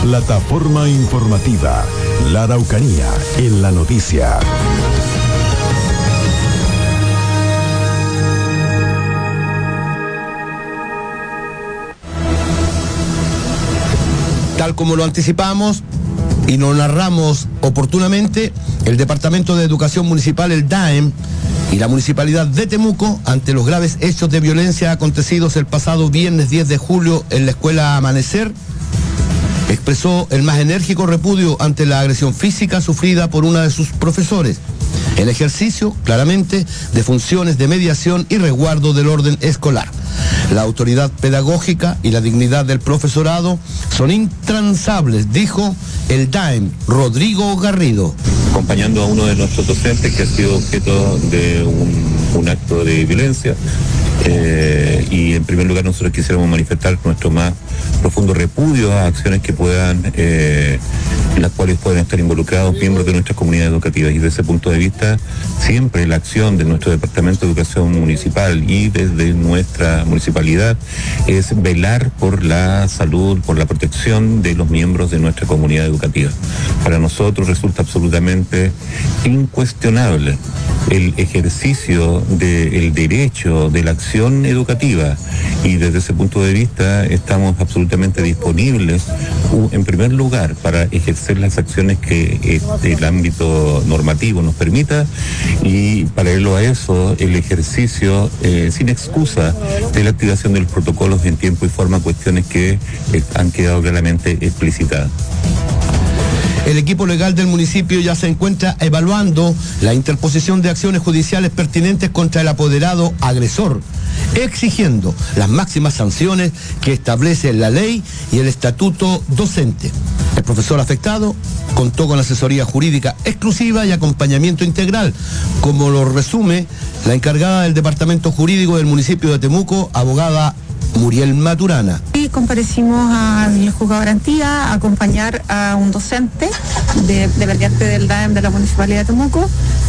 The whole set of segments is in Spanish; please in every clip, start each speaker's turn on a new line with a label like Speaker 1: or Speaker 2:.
Speaker 1: Plataforma informativa, La Araucanía en la noticia.
Speaker 2: Tal como lo anticipamos y lo narramos oportunamente, el Departamento de Educación Municipal, el DAEM, y la Municipalidad de Temuco, ante los graves hechos de violencia acontecidos el pasado viernes 10 de julio en la escuela Amanecer, expresó el más enérgico repudio ante la agresión física sufrida por una de sus profesores. El ejercicio, claramente, de funciones de mediación y resguardo del orden escolar. La autoridad pedagógica y la dignidad del profesorado son intransables, dijo el DAEM, Rodrigo Garrido.
Speaker 3: Acompañando a uno de nuestros docentes que ha sido objeto de un acto de violencia. Y en primer lugar nosotros quisiéramos manifestar nuestro más profundo repudio a acciones que puedan, en las cuales pueden estar involucrados miembros de nuestras comunidades educativas, y desde ese punto de vista siempre la acción de nuestro Departamento de Educación Municipal y desde nuestra municipalidad es velar por la salud, por la protección de los miembros de nuestra comunidad educativa. Para nosotros resulta absolutamente incuestionable el ejercicio del derecho de la acción educativa, y desde ese punto de vista estamos absolutamente disponibles, en primer lugar, para ejercer las acciones que el ámbito normativo nos permita, y paralelo a eso el ejercicio sin excusa de la activación de los protocolos en tiempo y forma, cuestiones que han quedado claramente explicitadas.
Speaker 2: El equipo legal del municipio ya se encuentra evaluando la interposición de acciones judiciales pertinentes contra el apoderado agresor, exigiendo las máximas sanciones que establece la ley y el estatuto docente. El profesor afectado contó con asesoría jurídica exclusiva y acompañamiento integral, como lo resume la encargada del Departamento Jurídico del municipio de Temuco, abogada Muriel Maturana.
Speaker 4: Y comparecimos al juzgado de garantía a acompañar a un docente dependiente del DAEM de la Municipalidad de Temuco,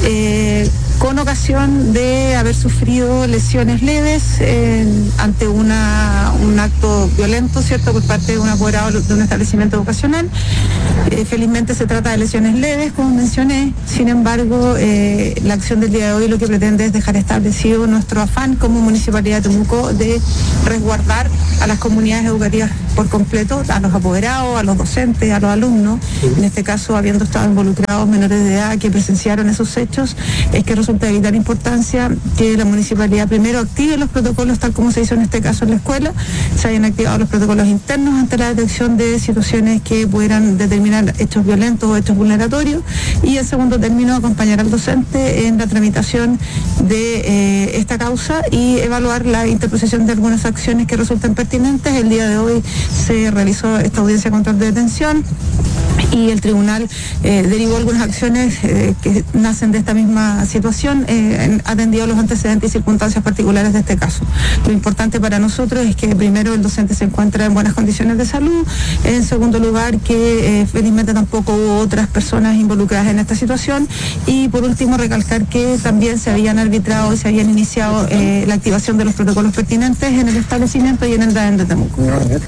Speaker 4: con ocasión de haber sufrido lesiones leves ante un acto violento, ¿cierto?, por parte de un apoderado de un establecimiento educacional. Felizmente se trata de lesiones leves, como mencioné. Sin embargo, la acción del día de hoy lo que pretende es dejar establecido nuestro afán como Municipalidad de Temuco de resguardar a las comunidades educativas por completo, a los apoderados, a los docentes, a los alumnos. En este caso, habiendo estado involucrados menores de edad que presenciaron esos hechos, es que resulta de vital importancia que la municipalidad primero active los protocolos tal como se hizo en este caso en la escuela, se hayan activado los protocolos internos ante la detección de situaciones que pudieran determinar hechos violentos o hechos vulneratorios, y en segundo término acompañar al docente en la tramitación de esta causa y evaluar la interposición de algunas acciones que resulten pertinentes. El día de hoy se realizó esta audiencia de control de detención y el tribunal derivó algunas acciones que nacen de esta misma situación, atendido los antecedentes y circunstancias particulares de este caso. Lo importante para nosotros es que primero el docente se encuentra en buenas condiciones de salud, en segundo lugar que felizmente tampoco hubo otras personas involucradas en esta situación, y por último recalcar que también se habían arbitrado y se habían iniciado la activación de los protocolos pertinentes en el establecimiento y en el DAEM de Temuco.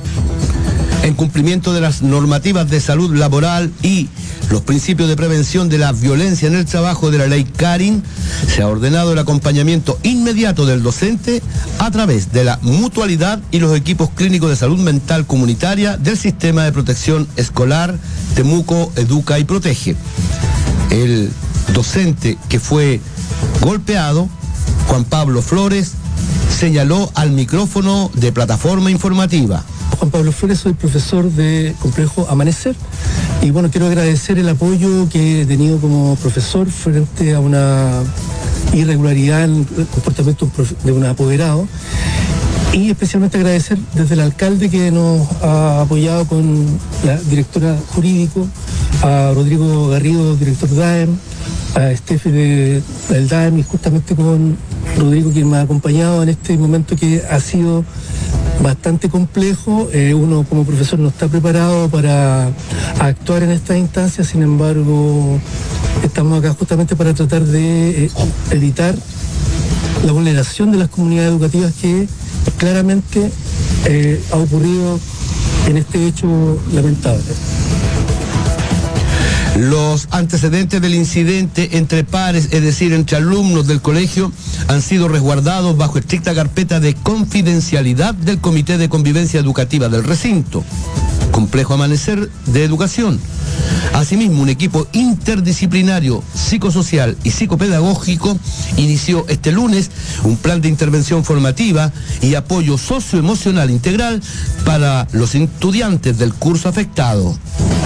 Speaker 2: En cumplimiento de las normativas de salud laboral y los principios de prevención de la violencia en el trabajo de la ley Carin, se ha ordenado el acompañamiento inmediato del docente a través de la mutualidad y los equipos clínicos de salud mental comunitaria del Sistema de Protección Escolar Temuco Educa y Protege. El docente que fue golpeado, Juan Pablo Flores, señaló al micrófono de Plataforma Informativa.
Speaker 5: Juan Pablo Flores, soy profesor de Complejo Amanecer, y bueno, quiero agradecer el apoyo que he tenido como profesor frente a una irregularidad en el comportamiento de un apoderado, y especialmente agradecer desde el alcalde que nos ha apoyado con la directora jurídico, a Rodrigo Garrido, director DAEM, a Steffi del DAEM, y justamente con Rodrigo, quien me ha acompañado en este momento que ha sido bastante complejo. Uno como profesor no está preparado para actuar en estas instancias, sin embargo estamos acá justamente para tratar de evitar la vulneración de las comunidades educativas que claramente ha ocurrido en este hecho lamentable.
Speaker 2: Los antecedentes del incidente entre pares, es decir, entre alumnos del colegio, han sido resguardados bajo estricta carpeta de confidencialidad del Comité de Convivencia Educativa del recinto, Complejo Amanecer de Educación. Asimismo, un equipo interdisciplinario, psicosocial y psicopedagógico inició este lunes un plan de intervención formativa y apoyo socioemocional integral para los estudiantes del curso afectado.